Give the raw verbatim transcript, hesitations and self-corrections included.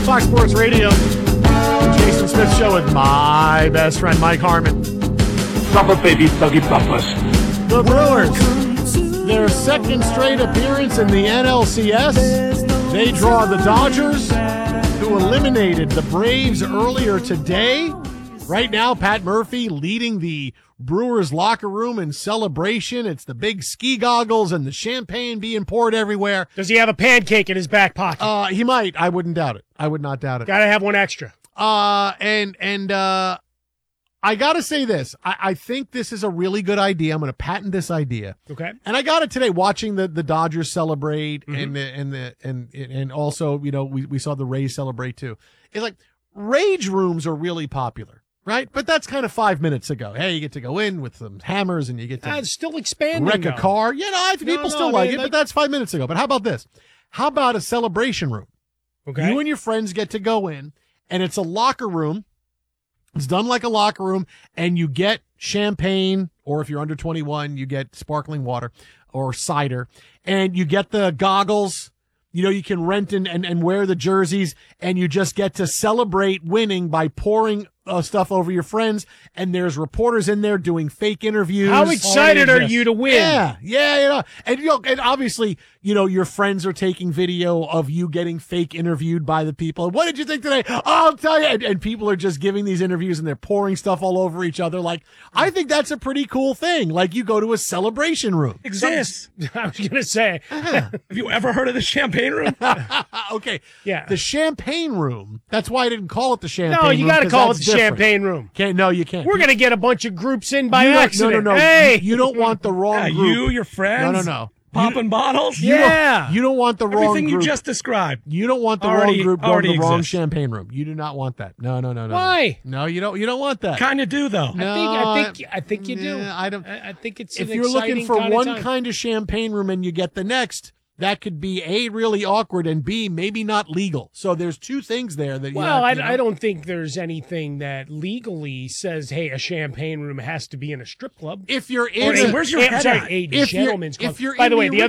Fox Sports Radio. Jason Smith Show with my best friend, Mike Harmon. Papa baby, Dougie Papas. The Brewers, their second straight appearance in the N L C S. They draw the Dodgers, who eliminated the Braves earlier today. Right now, Pat Murphy leading the Brewers locker room in celebration. It's the big ski goggles and the champagne being poured everywhere. Does he have a pancake in his back pocket? Uh, he might. I wouldn't doubt it. I would not doubt it. Gotta have one extra. Uh, and, and, uh, I gotta say this. I, I think this is a really good idea. I'm gonna patent this idea. Okay. And I got it today watching the, the Dodgers celebrate Mm-hmm. and the, and the, and, and also, you know, we, we saw the Rays celebrate too. It's like rage rooms are really popular, right? But that's kind of five minutes ago. Hey, you get to go in with some hammers and you get to Uh, it's still expanding. wreck though. a car. You know, I think No, people no, still I like mean, it, like- but that's five minutes ago. But how about this? How about a celebration room? Okay. You and your friends get to go in, and it's a locker room. It's done like a locker room, and you get champagne, or if you're under twenty-one, you get sparkling water or cider, and you get the goggles. You know, you can rent and, and, and wear the jerseys, and you just get to celebrate winning by pouring uh, stuff over your friends, and there's reporters in there doing fake interviews. How excited All are of you this. to win? Yeah, yeah, you know, and you know, and obviously, you know, your friends are taking video of you getting fake interviewed by the people. What did you think today? Oh, I'll tell you. And, and people are just giving these interviews and they're pouring stuff all over each other. Like, I think that's a pretty cool thing. Like, you go to a celebration room. Exists. I was gonna say. Have you ever heard of the champagne room? Okay. Yeah. The champagne room. That's why I didn't call it the champagne No, room. you got to 'cause call it that's the different. champagne room. Can't, no, you can't. We're gonna get a bunch of groups in by You don't- accident. No, no, no. Hey, You, you don't want the wrong Yeah, group. you, your friends. No, no, no. Popping bottles. You don't- Yeah. You don't want the wrong Everything group. you just described. You don't want the Already- wrong group going to already the wrong exists. champagne room. You do not want that. No, no, no, no. Why? No, you don't. You don't want that. Kind of do, though. No, I think I think I think you do. yeah, I don't. I, I think it's If an you're looking exciting for kind of one time. kind of champagne room and you get the next, that could be A, really awkward, and B, maybe not legal. So there's two things there that. You Well, have, you I, know. I don't think there's anything that legally says, hey, a champagne room has to be in a strip club. If you're Or in, a, a- where's your a- head sorry, at? a If you're- gentleman's club. if you're By in the way, the the